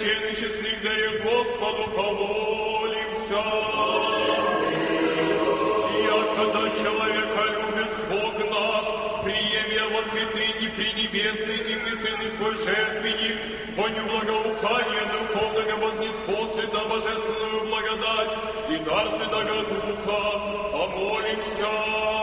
священных честных дарев Господу помолимся. Когда человека любит Бог наш, приеми его святый и пренебесный и мысленный свой жертвенник, воню благоухания духовного вознеспоследь на божественную благодать и дар Святого Духа, помолимся.